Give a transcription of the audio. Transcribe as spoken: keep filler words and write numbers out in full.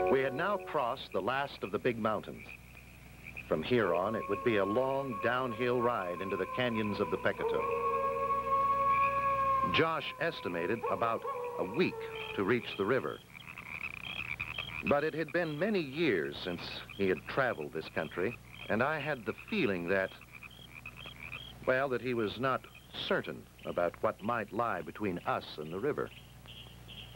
We had now crossed the last of the big mountains. From here on, it would be a long downhill ride into the canyons of the Pecatow. Josh estimated about a week to reach the river. But it had been many years since he had traveled this country, and I had the feeling that, well, that he was not certain about what might lie between us and the river.